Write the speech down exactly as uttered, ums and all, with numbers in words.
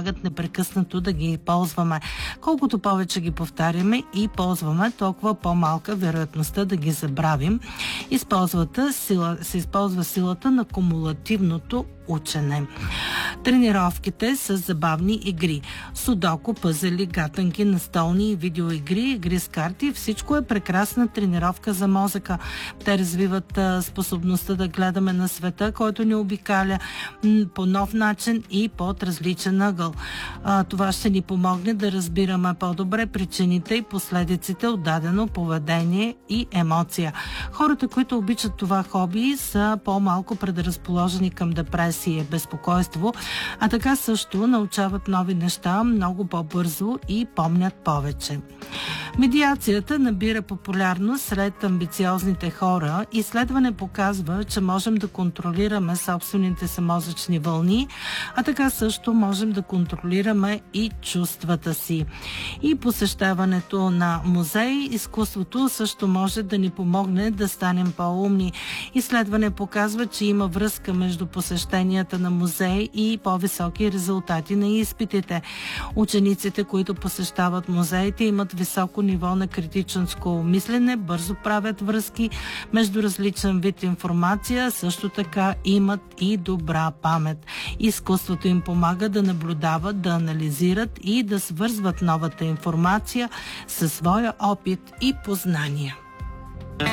помагат непрекъснато да ги ползваме. Колкото повече ги повтаряме и ползваме, толкова по-малка вероятността да ги забравим. Използвата сила, се използва силата на кумулативното учене. Тренировките с забавни игри. Судоко, пъзели, гатанки, настолни и видеоигри, игри с карти. Всичко е прекрасна тренировка за мозъка. Те развиват а, способността да гледаме на света, който ни обикаля м, по нов начин и под различен ъгъл. А, това ще ни помогне да разбираме по-добре причините и последиците от дадено поведение и емоция. Хората, които обичат това хоби, са по-малко предразположени към депресия и безпокойство, а така също научават нови неща много по-бързо и помнят повече. Медиацията набира популярност сред амбициозните хора. Изследване показва, че можем да контролираме собствените си мозъчни вълни, а така също можем да контролираме и чувствата си. И посещаването на музей, изкуството също може да ни помогне да станем по-умни. Изследване показва, че има връзка между посещенията на музей и по-високи резултати на изпитите. Учениците, които посещават музеите, имат високо ниво на критическо мислене, бързо правят връзки между различен вид информация, също така имат и добра памет. Изкуството им помага да наблюдават, да анализират и да свързват новата информация със своя опит и познания.